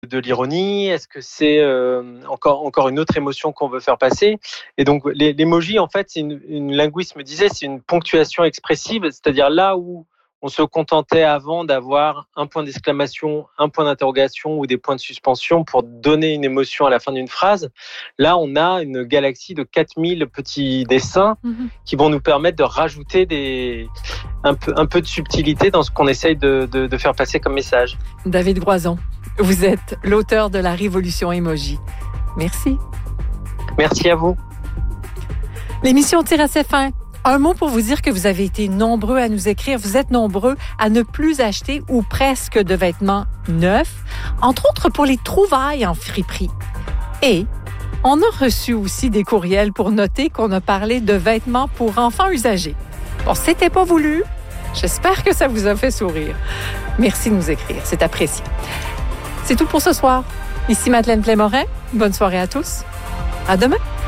de l'ironie? Est-ce que c'est encore une autre émotion qu'on veut faire passer? Et donc l'emoji, en fait, c'est une linguiste me disait, c'est une ponctuation expressive, c'est-à-dire là où on se contentait avant d'avoir un point d'exclamation, un point d'interrogation ou des points de suspension pour donner une émotion à la fin d'une phrase. Là, on a une galaxie de 4000 petits dessins qui vont nous permettre de rajouter un peu de subtilité dans ce qu'on essaye de faire passer comme message. David Groison, vous êtes l'auteur de la Révolution Emoji. Merci. Merci à vous. L'émission tire à ses fins. Un mot pour vous dire que vous avez été nombreux à nous écrire. Vous êtes nombreux à ne plus acheter ou presque de vêtements neufs, entre autres pour les trouvailles en friperie. Et on a reçu aussi des courriels pour noter qu'on a parlé de vêtements pour enfants usagés. Bon, c'était pas voulu. J'espère que ça vous a fait sourire. Merci de nous écrire, c'est apprécié. C'est tout pour ce soir. Ici Madeleine Plémorin. Bonne soirée à tous. À demain.